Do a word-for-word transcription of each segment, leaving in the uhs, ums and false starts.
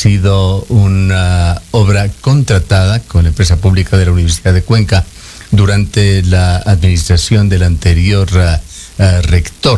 sido una obra contratada con la empresa pública de la Universidad de Cuenca durante la administración del anterior uh, uh, rector.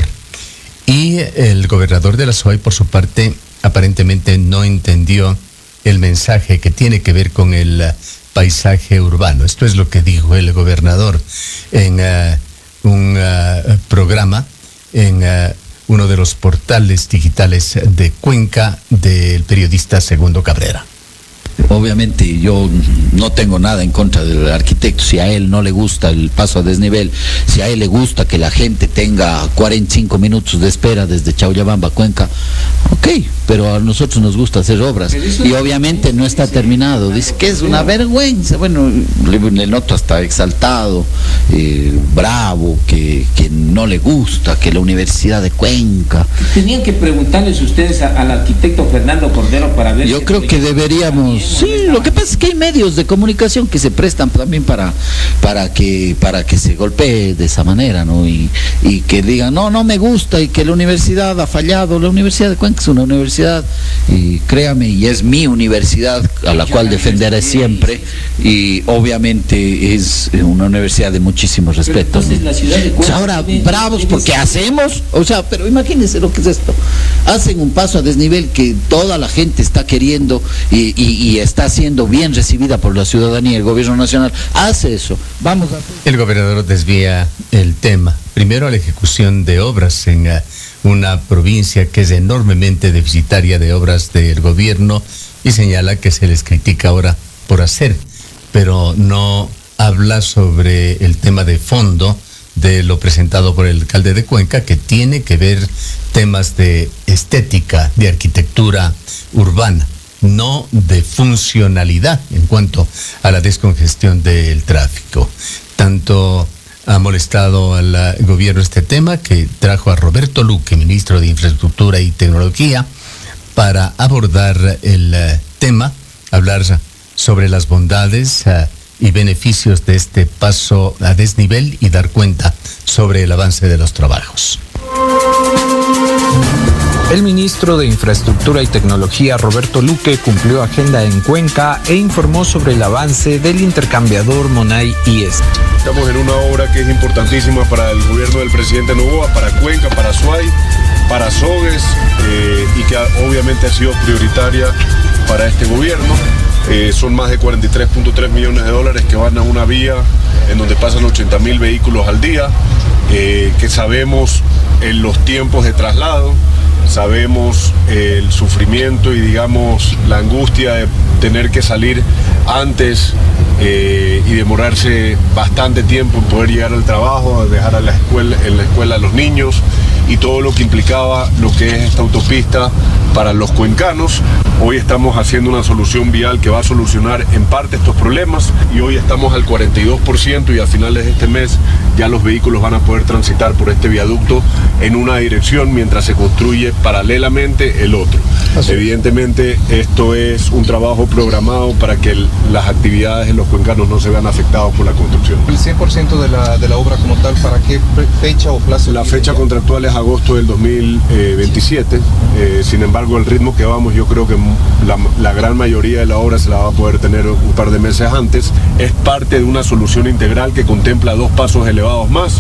Y el gobernador de la S O A I, por su parte, aparentemente no entendió el mensaje que tiene que ver con el uh, paisaje urbano. Esto es lo que dijo el gobernador en uh, un uh, programa en uh, uno de los portales digitales de Cuenca del periodista Segundo Cabrera. Obviamente yo no tengo nada en contra del arquitecto. Si a él no le gusta el paso a desnivel, si a él le gusta que la gente tenga cuarenta y cinco minutos de espera desde Chaullabamba a Cuenca, ok, pero a nosotros nos gusta hacer obras y obviamente no está terminado. Dice que es una vergüenza. Bueno, le noto hasta exaltado, eh, bravo, que, que no le gusta que la Universidad de Cuenca. Tenían que preguntarles ustedes a, al arquitecto Fernando Cordero para ver. Yo si creo que deberíamos. Sí, lo que pasa es que hay medios de comunicación que se prestan también para para que para que se golpee de esa manera, ¿no? Y, y que digan, no, no me gusta y que la universidad ha fallado. La Universidad de Cuenca es una universidad, y créame, y es mi universidad a la cual defenderé siempre, y obviamente es una universidad de muchísimo respeto. Entonces, la ciudad de Cuenca, ahora, bravos porque hacemos, o sea, pero imagínense lo que es esto. Hacen un paso a desnivel que toda la gente está queriendo y, y, y está siendo bien recibida por la ciudadanía. El gobierno nacional hace eso. Vamos a... El gobernador desvía el tema, primero a la ejecución de obras en uh, una provincia que es enormemente deficitaria de obras del gobierno, y señala que se les critica ahora por hacer, pero no habla sobre el tema de fondo de lo presentado por el alcalde de Cuenca, que tiene que ver temas de estética, de arquitectura urbana, no de funcionalidad en cuanto a la descongestión del tráfico. Tanto ha molestado al gobierno este tema que trajo a Roberto Luque, ministro de Infraestructura y Tecnología, para abordar el uh, tema, hablar sobre las bondades uh, y beneficios de este paso a desnivel y dar cuenta sobre el avance de los trabajos. El ministro de Infraestructura y Tecnología, Roberto Luque, cumplió agenda en Cuenca e informó sobre el avance del intercambiador Monay y Este. Estamos en una obra que es importantísima para el gobierno del presidente Noboa, para Cuenca, para S O A I, para Sogues, eh, y que obviamente ha sido prioritaria para este gobierno. Eh, son más de cuarenta y tres punto tres millones de dólares que van a una vía en donde pasan ochenta mil vehículos al día, eh, que sabemos en los tiempos de traslado, sabemos eh, el sufrimiento y digamos la angustia de tener que salir antes eh, y demorarse bastante tiempo en poder llegar al trabajo, dejar a la escuela, en la escuela a los niños, y todo lo que implicaba lo que es esta autopista para los cuencanos. Hoy estamos haciendo una solución vial que va a solucionar en parte estos problemas, y hoy estamos al cuarenta y dos por ciento, y a finales de este mes ya los vehículos van a poder transitar por este viaducto en una dirección mientras se construye paralelamente el otro. Así. Evidentemente esto es un trabajo programado para que el, las actividades en los cuencanos no se vean afectados por la construcción. ¿El cien por ciento de la, de la obra como tal, para qué fecha o plazo? La fecha contractual es agosto del dos mil veintisiete, eh, sin embargo el ritmo que vamos, yo creo que la, la gran mayoría de la obra se la va a poder tener un par de meses antes. Es parte de una solución integral que contempla dos pasos elevados más,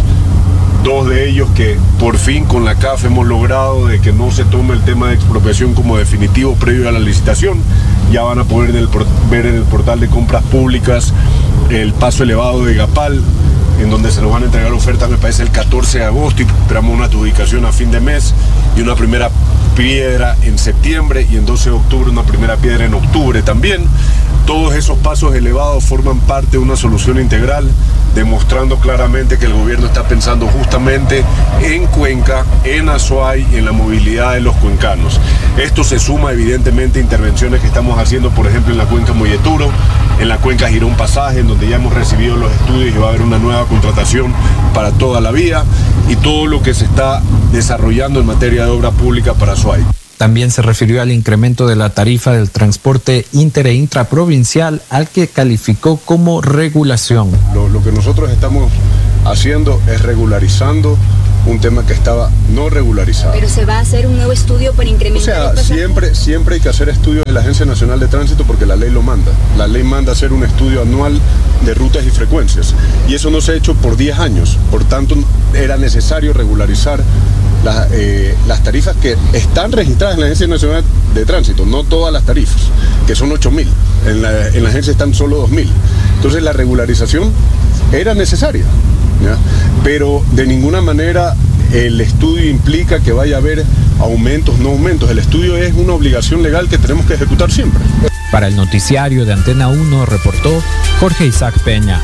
dos de ellos que por fin con la C A F hemos logrado de que no se tome el tema de expropiación como definitivo previo a la licitación. Ya van a poder en el, ver en el portal de compras públicas el paso elevado de Gapal, en donde se nos van a entregar ofertas, me parece, el catorce de agosto, y esperamos una adjudicación a fin de mes y una primera piedra en septiembre, y en doce de octubre una primera piedra en octubre también. Todos esos pasos elevados forman parte de una solución integral, demostrando claramente que el gobierno está pensando justamente en Cuenca, en Azuay y en la movilidad de los cuencanos. Esto se suma evidentemente a intervenciones que estamos haciendo, por ejemplo, en la cuenca Molleturo, en la cuenca Girón Pasaje, en donde ya hemos recibido los estudios y va a haber una nueva contratación para toda la vía, y todo lo que se está desarrollando en materia de obra pública para Azuay. También se refirió al incremento de la tarifa del transporte inter e intraprovincial, al que calificó como regulación. Lo, lo que nosotros estamos haciendo es regularizando un tema que estaba no regularizado. Pero se va a hacer un nuevo estudio para incrementar. O sea, el pasaje. siempre, siempre hay que hacer estudios de la Agencia Nacional de Tránsito porque la ley lo manda. La ley manda hacer un estudio anual de rutas y frecuencias. Y eso no se ha hecho por diez años. Por tanto, era necesario regularizar la, eh, las tarifas que están registradas en la Agencia Nacional de Tránsito, no todas las tarifas, que son ocho mil. En la, en la agencia están solo dos mil. Entonces la regularización era necesaria, ¿ya? Pero de ninguna manera el estudio implica que vaya a haber aumentos, no aumentos. El estudio es una obligación legal que tenemos que ejecutar siempre. Para el noticiario de Antena uno reportó Jorge Isaac Peña.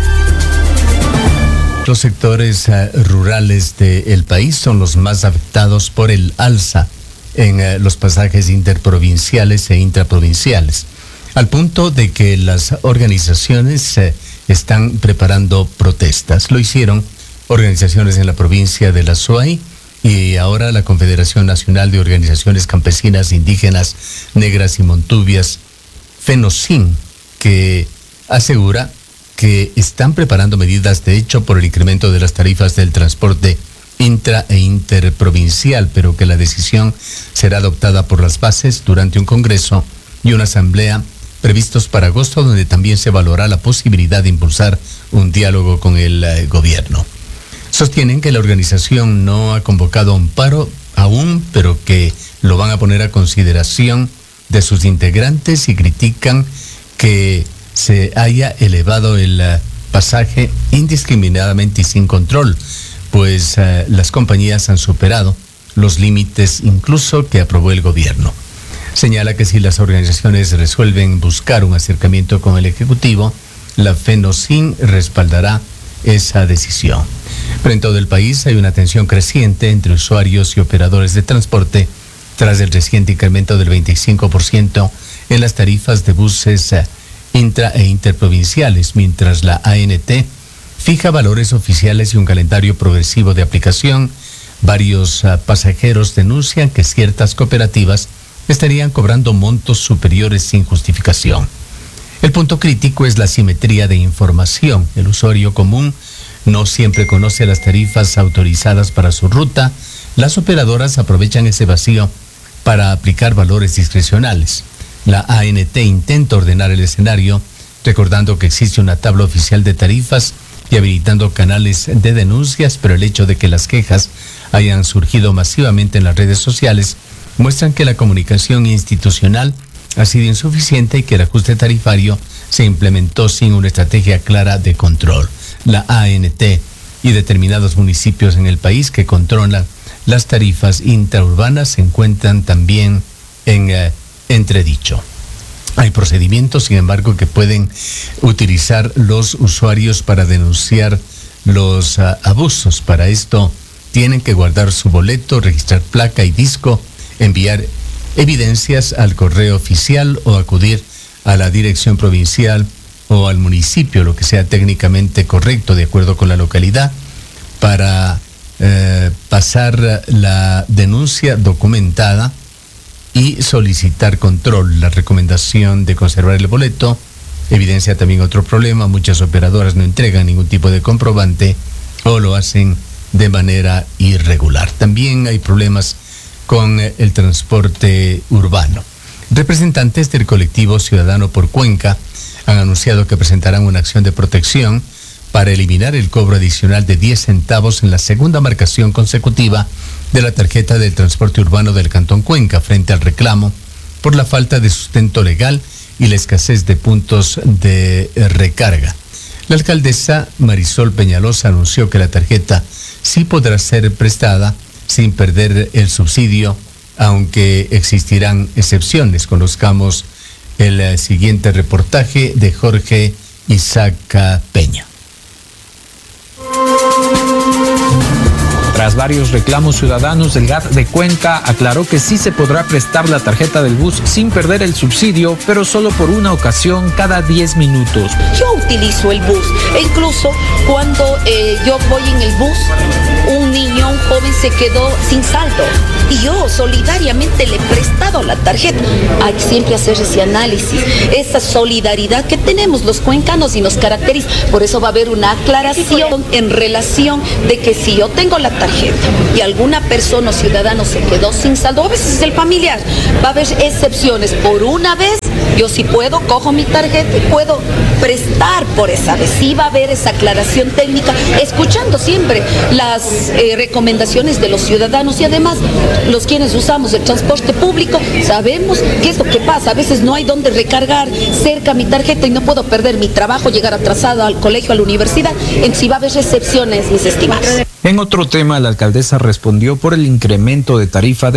Los sectores uh, rurales del país son los más afectados por el alza en uh, los pasajes interprovinciales e intraprovinciales, al punto de que las organizaciones uh, están preparando protestas. Lo hicieron organizaciones en la provincia de la Suay y ahora la Confederación Nacional de Organizaciones Campesinas, Indígenas, Negras y Montubias, FENOCIN, que asegura que están preparando medidas de hecho por el incremento de las tarifas del transporte intra e interprovincial, pero que la decisión será adoptada por las bases durante un congreso y una asamblea previstos para agosto, donde también se valorará la posibilidad de impulsar un diálogo con el eh, gobierno. Sostienen que la organización no ha convocado a un paro aún, pero que lo van a poner a consideración de sus integrantes y critican que se haya elevado el uh, pasaje indiscriminadamente y sin control, pues uh, las compañías han superado los límites incluso que aprobó el gobierno. Señala que si las organizaciones resuelven buscar un acercamiento con el Ejecutivo, la FENOCIN respaldará esa decisión. Pero en todo el país hay una tensión creciente entre usuarios y operadores de transporte tras el reciente incremento del veinticinco por ciento en las tarifas de buses uh, intra e interprovinciales, mientras la A N T fija valores oficiales y un calendario progresivo de aplicación. Varios uh, pasajeros denuncian que ciertas cooperativas estarían cobrando montos superiores sin justificación. El punto crítico es la asimetría de información. El usuario común no siempre conoce las tarifas autorizadas para su ruta. Las operadoras aprovechan ese vacío para aplicar valores discrecionales. La A N T intenta ordenar el escenario, recordando que existe una tabla oficial de tarifas y habilitando canales de denuncias, pero el hecho de que las quejas hayan surgido masivamente en las redes sociales muestran que la comunicación institucional ha sido insuficiente y que el ajuste tarifario se implementó sin una estrategia clara de control. La A N T y determinados municipios en el país que controlan las tarifas intraurbanas se encuentran también en eh, entredicho. Hay procedimientos, sin embargo, que pueden utilizar los usuarios para denunciar los uh, abusos. Para esto tienen que guardar su boleto, registrar placa y disco, enviar evidencias al correo oficial o acudir a la dirección provincial o al municipio, lo que sea técnicamente correcto de acuerdo con la localidad, para eh, pasar la denuncia documentada y solicitar control. La recomendación de conservar el boleto evidencia también otro problema: muchas operadoras no entregan ningún tipo de comprobante o lo hacen de manera irregular. También hay problemas con el transporte urbano. Representantes del colectivo Ciudadano por Cuenca han anunciado que presentarán una acción de protección para eliminar el cobro adicional de diez centavos en la segunda marcación consecutiva de la tarjeta del transporte urbano del Cantón Cuenca, frente al reclamo por la falta de sustento legal y la escasez de puntos de recarga. La alcaldesa Marisol Peñalosa anunció que la tarjeta sí podrá ser prestada sin perder el subsidio, aunque existirán excepciones. Conozcamos el siguiente reportaje de Jorge Isaac Peña. Tras varios reclamos ciudadanos, el G A T de Cuenca aclaró que sí se podrá prestar la tarjeta del bus sin perder el subsidio, pero solo por una ocasión cada diez minutos. Yo utilizo el bus e incluso cuando eh, yo voy en el bus, un niño, un joven se quedó sin saldo y yo solidariamente le he prestado la tarjeta. Hay que siempre hacer ese análisis, esa solidaridad que tenemos los cuencanos y nos caracteriza. Por eso va a haber una aclaración en relación de que si yo tengo la tarjeta y alguna persona o ciudadano se quedó sin saldo, a veces es el familiar, va a haber excepciones. Por una vez, yo si puedo, cojo mi tarjeta y puedo prestar por esa vez. Sí va a haber esa aclaración técnica, escuchando siempre las eh, recomendaciones de los ciudadanos y además los quienes usamos el transporte público sabemos qué es lo que pasa. A veces no hay donde recargar cerca mi tarjeta y no puedo perder mi trabajo, llegar atrasado al colegio, a la universidad. Entonces sí va a haber excepciones, mis estimados. En otro tema, la alcaldesa respondió por el incremento de tarifa de